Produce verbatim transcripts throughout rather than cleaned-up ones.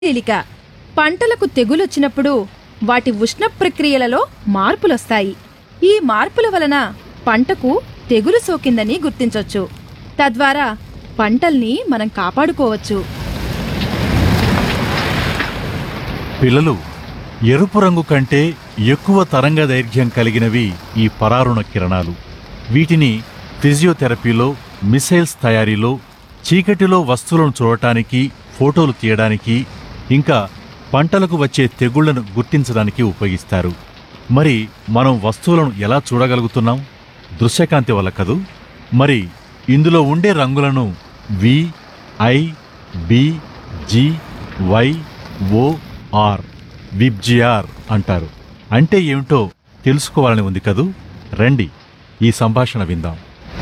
తేలిక. పంటలకు తెగులొచ్చినప్పుడు వాటి ఉష్ణ ప్రక్రియలలో మార్పులొస్తాయి. ఈ మార్పుల వలన పంటకు తెగులు సోకిందని గుర్తించొచ్చు. తద్వారా పంటల్ని మనం కాపాడుకోవచ్చు. పిల్లలు, ఎరుపు రంగు కంటే ఎక్కువ తరంగ దైర్ఘ్యం కలిగినవి ఈ పరారుణ కిరణాలు. వీటిని ఫిజియోథెరపీలో, మిసైల్స్ తయారీలో, చీకటిలో వస్తువులను చూడటానికి, ఫోటోలు తీయడానికి, ఇంకా పంటలకు వచ్చే తెగుళ్లను గుర్తించడానికి ఉపయోగిస్తారు. మరి మనం వస్తువులను ఎలా చూడగలుగుతున్నాం? దృశ్యకాంతి వల్ల కదూ. మరి ఇందులో ఉండే రంగులను వి, I, B, G, why, oh, are, VIBGYOR అంటారు. అంటే ఏమిటో తెలుసుకోవాలని ఉంది కదూ. రండి, ఈ సంభాషణ విందాం.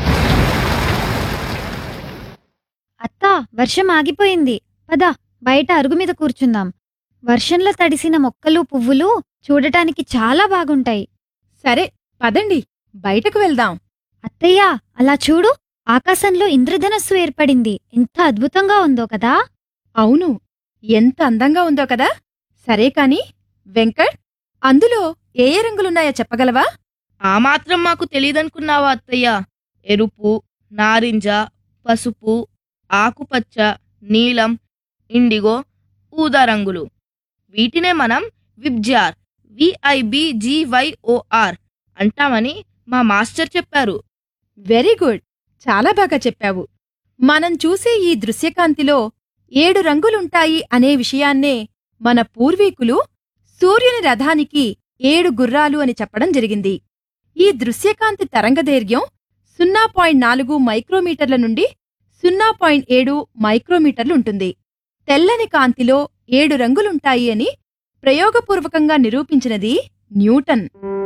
అత్తా, వర్షం ఆగిపోయింది. పద, బయట అరుగు మీద కూర్చుందాం. వర్షంలో తడిసిన మొక్కలు, పువ్వులు చూడటానికి చాలా బాగుంటాయి. సరే, పదండి, బయటకు వెళ్దాం. అత్తయ్యా, అలా చూడు, ఆకాశంలో ఇంద్రధనస్సు ఏర్పడింది. ఎంత అద్భుతంగా ఉందో కదా. అవును, ఎంత అందంగా ఉందో కదా. సరే కాని వెంకట్, అందులో ఏ ఏ రంగులున్నాయో చెప్పగలవా? ఆ మాత్రం మాకు తెలీదనుకున్నావా అత్తయ్య? ఎరుపు, నారింజ, పసుపు, ఆకుపచ్చ, నీలం, ఇండిగో, ఊదా రంగులు. వీటినే మనం విబ్జిఆర్, విఐబిజివైఓఆర్ అంటామని మా మాస్టర్ చెప్పారు. వెరీ గుడ్, చాలా బాగా చెప్పావు. మనం చూసే ఈ దృశ్యకాంతిలో ఏడు రంగులుంటాయి అనే విషయాన్నే మన పూర్వీకులు సూర్యుని రథానికి ఏడు గుర్రాలు అని చెప్పడం జరిగింది. ఈ దృశ్యకాంతి తరంగదైర్ఘ్యం సున్నా పాయింట్ నాలుగు మైక్రోమీటర్ల నుండి సున్నా పాయింట్ ఏడు మైక్రోమీటర్లుంటుంది. తెల్లని కాంతిలో ఏడు రంగులుంటాయి అని ప్రయోగపూర్వకంగా నిరూపించినది న్యూటన్.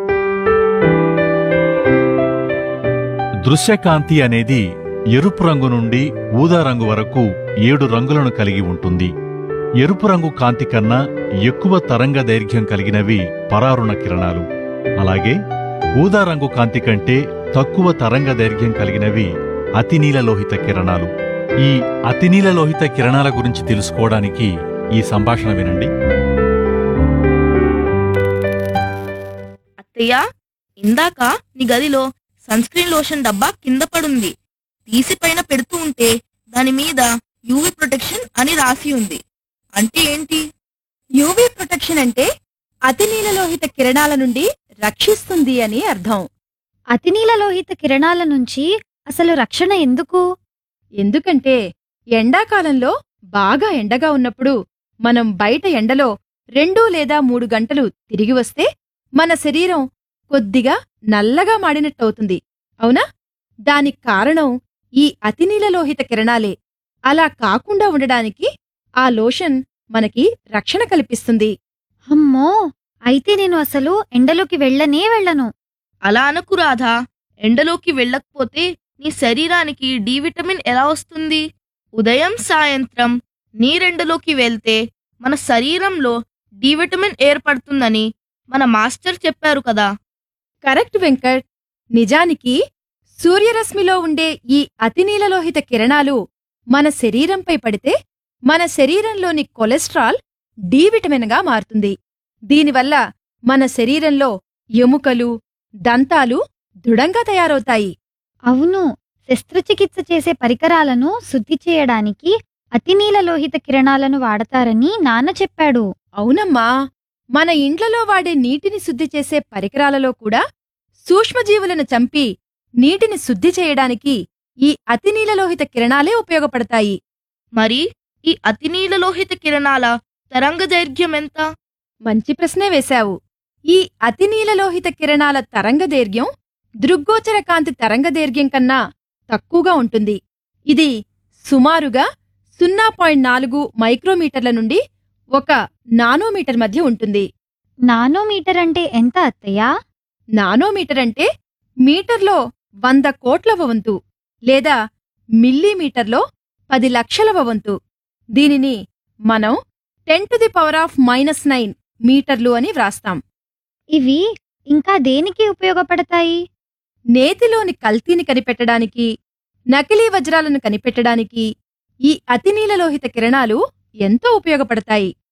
దృశ్యకాంతి అనేది ఎరుపు రంగు నుండి ఊదా రంగు వరకు ఏడు రంగులను కలిగి ఉంటుంది. ఎరుపు రంగు కాంతి కన్నా ఎక్కువ తరంగ దైర్ఘ్యం కలిగినవి పరారుణ కిరణాలు. అలాగే ఊదా రంగు కాంతి కంటే తక్కువ తరంగ దైర్ఘ్యం కలిగినవి అతినీలలోహిత కిరణాలు. ఈ అతినీలలోహిత కిరణాల గురించి తెలుసుకోవడానికి ఈ సంభాషణ వినండి. అత్తయ్య, ఇందాక నీ గదిలో సన్స్క్రీన్ లోషన్ డబ్బా కింద పడుంది. తీసి పైన పెడుతూ ఉంటే దాని మీద యూవీ ప్రొటెక్షన్ అని రాసి ఉంది. అంటే ఏంటి? యూవీ ప్రొటెక్షన్ అంటే అతినీలలోహిత కిరణాల నుండి రక్షిస్తుంది అని అర్థం. అతినీలలోహిత కిరణాల నుంచి అసలు రక్షణ ఎందుకు? ఎందుకంటే ఎండాకాలంలో బాగా ఎండగా ఉన్నప్పుడు మనం బయట ఎండలో రెండు లేదా మూడు గంటలు తిరిగి వస్తే మన శరీరం కొద్దిగా నల్లగా మాడినట్టవుతుంది, అవునా? దానికి కారణం ఈ అతినీలలోహిత కిరణాలే. అలా కాకుండా ఉండడానికి ఆ లోషన్ మనకి రక్షణ కల్పిస్తుంది. అమ్మో, అయితే నేను అసలు ఎండలోకి వెళ్ళనే వెళ్ళను. అలా అనకు రాధా. ఎండలోకి వెళ్ళకపోతే నీ శరీరానికి డి విటమిన్ ఎలా వస్తుంది? ఉదయం సాయంత్రం నీరెండలోకి వెళ్తే మన శరీరంలో డి విటమిన్ ఏర్పడుతుందని మన మాస్టర్ చెప్పారు కదా. కరెక్ట్ వెంకట్. నిజానికి సూర్యరశ్మిలో ఉండే ఈ అతినీలలోహిత కిరణాలు మన శరీరంపై పడితే మన శరీరంలోని కొలెస్ట్రాల్ డి విటమిన్గా మారుతుంది. దీనివల్ల మన శరీరంలో ఎముకలు, దంతాలు దృఢంగా తయారవుతాయి. అవును, శస్త్రచికిత్స చేసే పరికరాలను శుద్ధి చేయడానికి అతినీలలోహిత కిరణాలను వాడతారని నాన్న చెప్పాడు. అవునమ్మా, మన ఇండ్లలో వాడే నీటిని శుద్ధి చేసే పరికరాలలో కూడా సూక్ష్మజీవులను చంపి నీటిని శుద్ధి చేయడానికి ఈ అతినీలలోహిత కిరణాలే ఉపయోగపడతాయి. మరి ఈ అతినీలలోహిత కిరణాల తరంగదైర్ఘ్యం ఎంత? మంచి ప్రశ్నే వేశావు. ఈ అతినీలలోహిత కిరణాల తరంగదైర్ఘ్యం దృగ్గోచర కాంతి తరంగదైర్ఘ్యం కన్నా తక్కువగా ఉంటుంది. ఇది సుమారుగా సున్నా పాయింట్ నాలుగు మైక్రోమీటర్ల నుండి ఒక నానోమీటర్ మధ్య ఉంటుంది. నానోమీటర్ అంటే ఎంత అత్తయ్యా? నానోమీటర్ అంటే మీటర్లో వంద కోట్లవ వంతు లేదా మిల్లీమీటర్లో పది లక్షలవ వంతు. దీనిని మనం ten to the power of minus nine మీటర్లు అని వ్రాస్తాం. ఇవి ఇంకా దేనికి ఉపయోగపడతాయి? నేతిలోని కల్తీని కనిపెట్టడానికి, నకిలీ వజ్రాలను కనిపెట్టడానికి ఈ అతినీలలోహిత కిరణాలు ఎంతో ఉపయోగపడతాయి.